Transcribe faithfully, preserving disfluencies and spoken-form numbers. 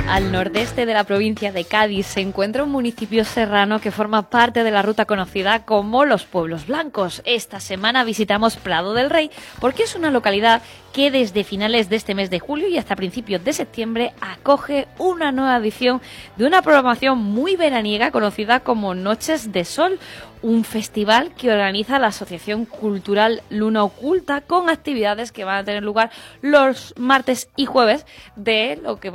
Al nordeste de la provincia de Cádiz se encuentra un municipio serrano que forma parte de la ruta conocida como Los Pueblos Blancos. Esta semana visitamos Prado del Rey porque es una localidad que desde finales de este mes de julio y hasta principios de septiembre acoge una nueva edición de una programación muy veraniega conocida como Noches de Sol, un festival que organiza la Asociación Cultural Luna Oculta con actividades que van a tener lugar los martes y jueves de lo que va